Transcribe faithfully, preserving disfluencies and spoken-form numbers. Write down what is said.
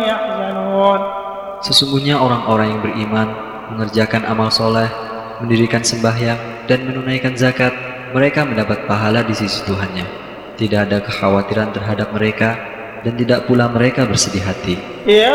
يحزنون. Sesungguhnya orang-orang yang beriman, mengerjakan amal soleh, mendirikan sembahyang, dan menunaikan zakat, mereka mendapat pahala di sisi Tuhannya. Tidak ada kekhawatiran terhadap mereka, dan tidak pula mereka bersedih hati. يا